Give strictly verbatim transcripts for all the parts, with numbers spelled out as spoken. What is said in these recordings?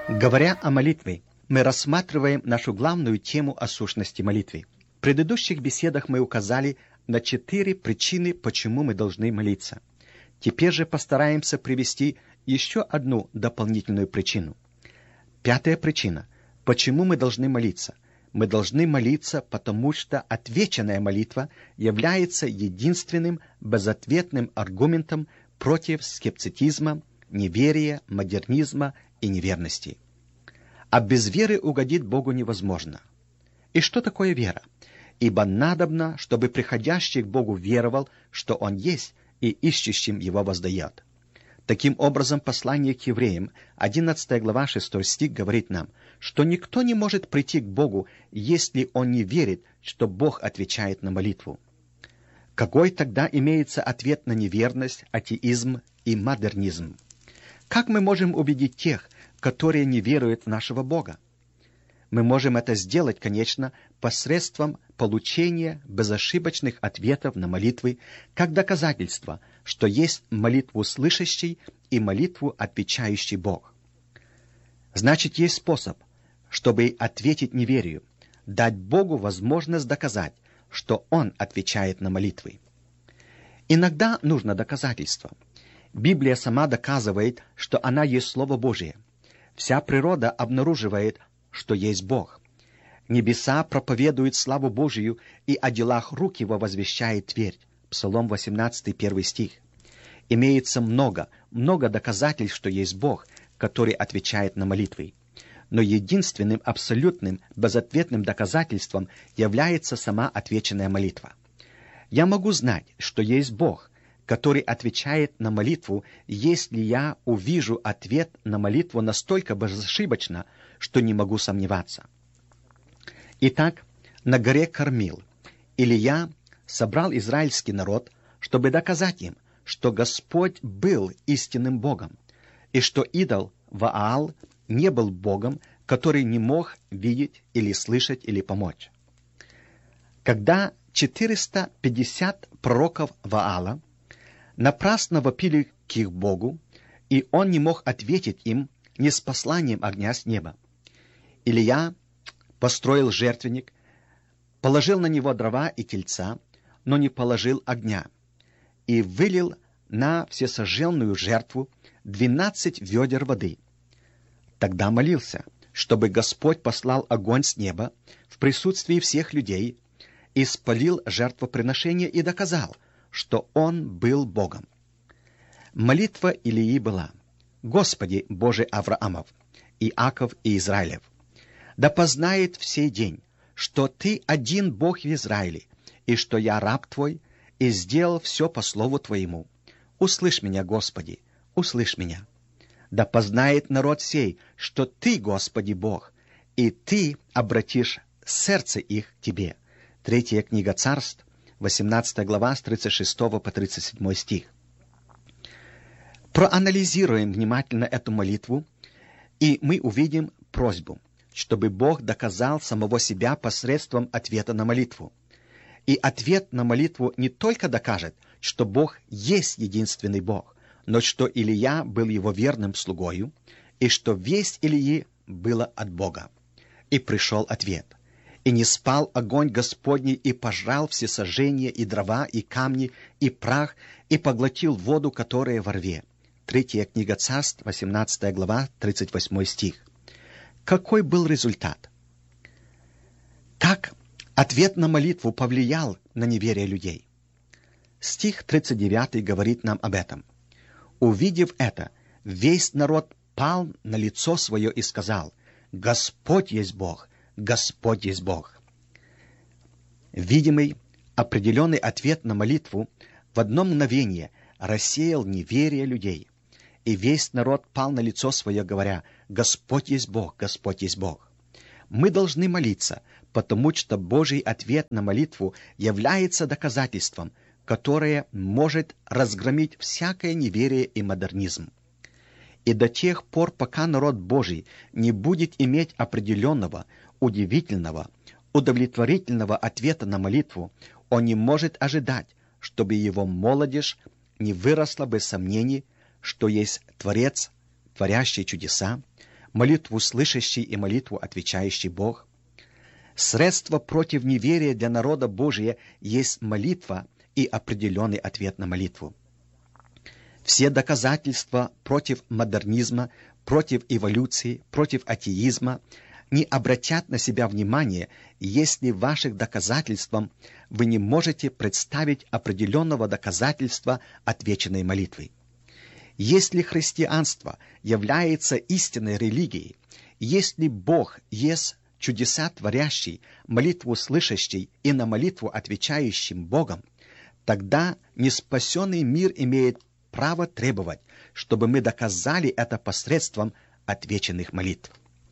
Говоря о молитве, мы рассматриваем нашу главную тему о сущности молитвы. В предыдущих беседах мы указали на четыре причины, почему мы должны молиться. Теперь же постараемся привести еще одну дополнительную причину. Пятая причина, почему мы должны молиться. Мы должны молиться, потому что отвеченная молитва является единственным безответным аргументом против скептицизма, неверия, модернизма и неверности. А без веры угодить Богу невозможно. И что такое вера? Ибо надобно, чтобы приходящий к Богу веровал, что Он есть, и ищущим Его воздает. Таким образом, послание к евреям, одиннадцатая глава, шестой стих, говорит нам, что никто не может прийти к Богу, если он не верит, что Бог отвечает на молитву. Какой тогда имеется ответ на неверность, атеизм и модернизм? Как мы можем убедить тех, которые не веруют в нашего Бога? Мы можем это сделать, конечно, посредством получения безошибочных ответов на молитвы, как доказательство, что есть молитву слышащий и молитву отвечающий Бог. Значит, есть способ, чтобы ответить неверию, дать Богу возможность доказать, что Он отвечает на молитвы. Иногда нужно доказательство. Библия сама доказывает, что она есть Слово Божие. Вся природа обнаруживает, что есть Бог. Небеса проповедуют славу Божию, и о делах рук Его возвещает твердь. Псалом восемнадцатый, первый стих. Имеется много, много доказательств, что есть Бог, который отвечает на молитвы. Но единственным абсолютным, безответным доказательством является сама отвеченная молитва. Я могу знать, что есть Бог, который отвечает на молитву, если я увижу ответ на молитву настолько безошибочно, что не могу сомневаться. Итак, на горе Кармил Илия собрал израильский народ, чтобы доказать им, что Господь был истинным Богом, и что идол Ваал не был Богом, который не мог видеть или слышать или помочь. Когда четыреста пятьдесят пророков Ваала напрасно вопили к их Богу, и он не мог ответить им ни с посланием огня с неба, Илия построил жертвенник, положил на него дрова и тельца, но не положил огня, и вылил на всесожженную жертву двенадцать ведер воды. Тогда молился, чтобы Господь послал огонь с неба в присутствии всех людей, и спалил жертвоприношение и доказал, что он был Богом. Молитва Илии была: «Господи, Боже Авраамов, Иаков и Израилев, да познает в сей день, что Ты один Бог в Израиле, и что я раб Твой, и сделал все по слову Твоему. Услышь меня, Господи, услышь меня. Да познает народ сей, что Ты, Господи, Бог, и Ты обратишь сердце их к Тебе». Третья книга Царств, восемнадцатая глава, с тридцать шестого по тридцать седьмой стих. Проанализируем внимательно эту молитву, и мы увидим просьбу, чтобы Бог доказал самого себя посредством ответа на молитву. И ответ на молитву не только докажет, что Бог есть единственный Бог, но что Илия был его верным слугою, и что весть Илии была от Бога. И пришел ответ. «И не спал огонь Господний, и пожрал все сожжения, и дрова, и камни, и прах, и поглотил воду, которая во рве». Третья книга Царств, восемнадцатая глава, тридцать восьмой стих. Какой был результат? Как ответ на молитву повлиял на неверие людей? Стих тридцать девятый говорит нам об этом. «Увидев это, весь народ пал на лицо свое и сказал: Господь есть Бог, Господь есть Бог». Видимый, определенный ответ на молитву в одно мгновение рассеял неверие людей, и весь народ пал на лицо свое, говоря: «Господь есть Бог, Господь есть Бог». Мы должны молиться, потому что Божий ответ на молитву является доказательством, которое может разгромить всякое неверие и модернизм. И до тех пор, пока народ Божий не будет иметь определенного, удивительного, удовлетворительного ответа на молитву, он не может ожидать, чтобы его молодежь не выросла без сомнений, что есть Творец, творящий чудеса, молитву слышащий и молитву отвечающий Бог. Средство против неверия для народа Божия есть молитва и определенный ответ на молитву. Все доказательства против модернизма, против эволюции, против атеизма не обратят на себя внимание, если ваших доказательством вы не можете представить определенного доказательства отвеченной молитвы. Если христианство является истинной религией, если Бог есть чудеса творящий, молитву слышащий и на молитву отвечающим Богом, тогда неспасенный мир имеет право требовать, чтобы мы доказали это посредством отвеченных молитв.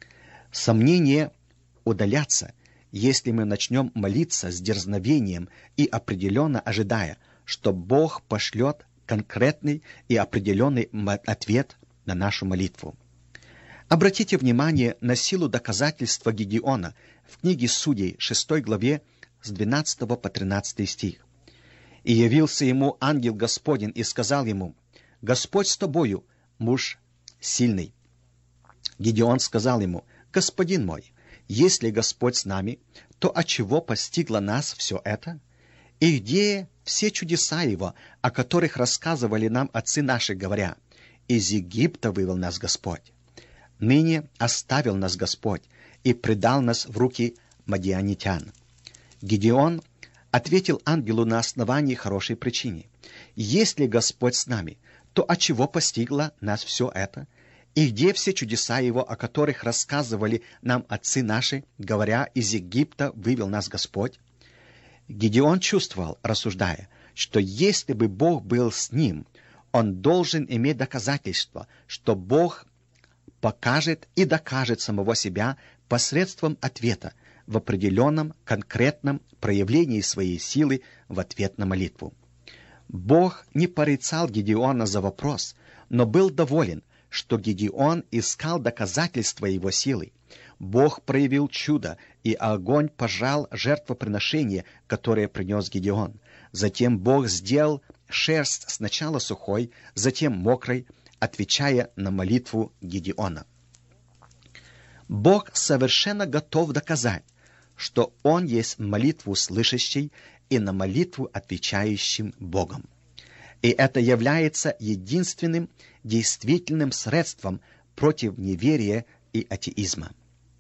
Сомнения удалятся, если мы начнем молиться с дерзновением и определенно ожидая, что Бог пошлет конкретный и определенный ответ на нашу молитву. Обратите внимание на силу доказательства Гедеона в книге Судей, шестой главе, с двенадцатого по тринадцатый стих. «И явился ему ангел Господень и сказал ему: Господь с тобою, муж сильный. Гедеон сказал ему: Господин мой, если Господь с нами, то отчего постигло нас все это? И где все чудеса Его, о которых рассказывали нам отцы наши, говоря: из Египта вывел нас Господь? Ныне оставил нас Господь и предал нас в руки мадианитян». Гедеон ответил ангелу на основании хорошей причины: если Господь с нами, то отчего постигло нас все это? И где все чудеса Его, о которых рассказывали нам отцы наши, говоря: из Египта вывел нас Господь? Гедеон чувствовал, рассуждая, что если бы Бог был с ним, он должен иметь доказательство, что Бог покажет и докажет самого себя посредством ответа в определенном конкретном проявлении своей силы в ответ на молитву. Бог не порицал Гедеона за вопрос, но был доволен, что Гедеон искал доказательства его силы. Бог проявил чудо, и огонь пожал жертвоприношение, которое принес Гедеон. Затем Бог сделал шерсть сначала сухой, затем мокрой, отвечая на молитву Гедеона. Бог совершенно готов доказать, что Он есть молитву слышащий и на молитву отвечающим Богом. И это является единственным действительным средством против неверия и атеизма.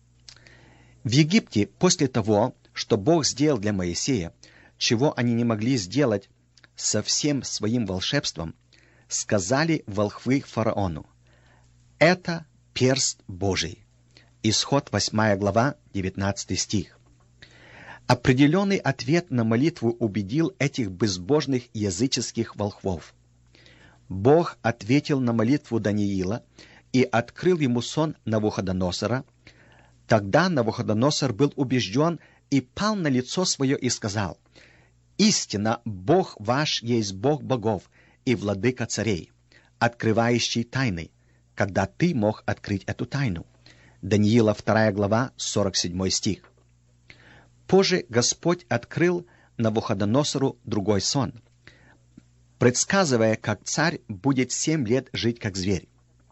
В Египте, после того, что Бог сделал для Моисея, чего они не могли сделать со всем своим волшебством, сказали волхвы фараону: «Это перст Божий». Исход восьмая глава, девятнадцатый стих. Определенный ответ на молитву убедил этих безбожных языческих волхвов. Бог ответил на молитву Даниила и открыл ему сон Навуходоносора. Тогда Навуходоносор был убежден и пал на лицо свое и сказал: «Истинно, Бог ваш есть Бог богов и владыка царей, открывающий тайны, когда ты мог открыть эту тайну». Даниила вторая глава, сорок седьмой стих. Позже Господь открыл Навуходоносору другой сон, предсказывая, как царь будет семь лет жить как зверь.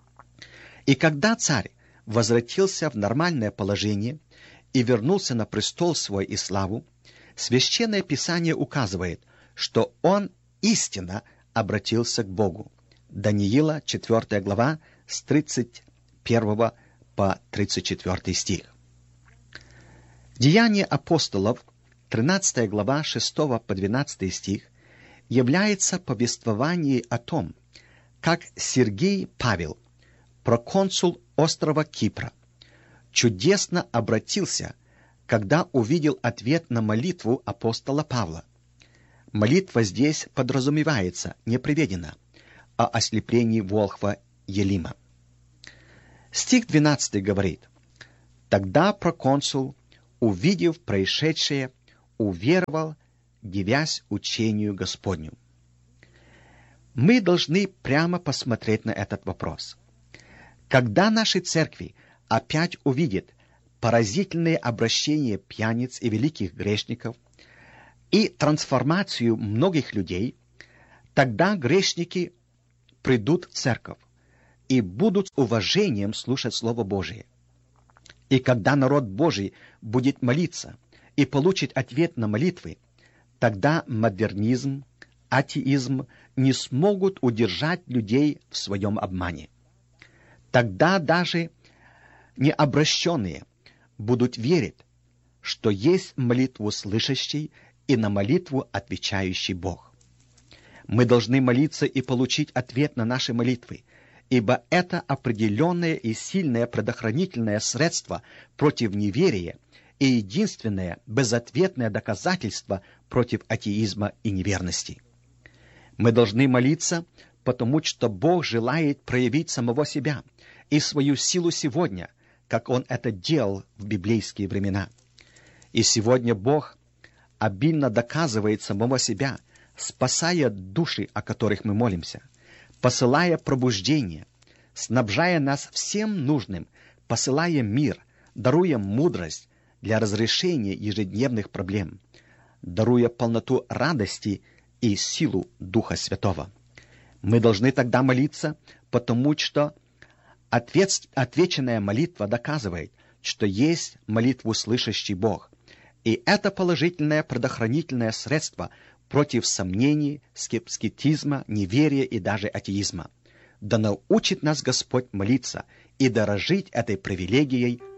И когда царь возвратился в нормальное положение и вернулся на престол свой и славу, Священное Писание указывает, что он истинно обратился к Богу. Даниила четвёртая глава с тридцать первого по тридцать четвёртый стих. Деяния апостолов, тринадцатая глава шестого по двенадцатый стих, является повествованием о том, как Сергий Павел, проконсул острова Кипра, чудесно обратился, когда увидел ответ на молитву апостола Павла. Молитва здесь подразумевается, не приведена, о ослеплении волхва Елима. Стих двенадцатый говорит: «Тогда проконсул, увидев происшедшее, уверовал, дивясь учению Господню». Мы должны прямо посмотреть на этот вопрос. Когда наши церкви опять увидят поразительное обращение пьяниц и великих грешников и трансформацию многих людей, тогда грешники придут в церковь, и будут с уважением слушать Слово Божие. И когда народ Божий будет молиться и получит ответ на молитвы, тогда модернизм, атеизм не смогут удержать людей в своем обмане. Тогда даже необращенные будут верить, что есть молитву слышащий и на молитву отвечающий Бог. Мы должны молиться и получить ответ на наши молитвы, ибо это определенное и сильное предохранительное средство против неверия и единственное безответное доказательство против атеизма и неверности. Мы должны молиться, потому что Бог желает проявить самого себя и свою силу сегодня, как Он это делал в библейские времена. И сегодня Бог обильно доказывает самого себя, спасая души, о которых мы молимся, посылая пробуждение, снабжая нас всем нужным, посылая мир, даруя мудрость для разрешения ежедневных проблем, даруя полноту радости и силу Духа Святого. Мы должны тогда молиться, потому что ответ, отвеченная молитва доказывает, что есть молитву слышащий Бог. И это положительное предохранительное средство против сомнений, скептизма, неверия и даже атеизма. Да научит нас Господь молиться и дорожить этой привилегией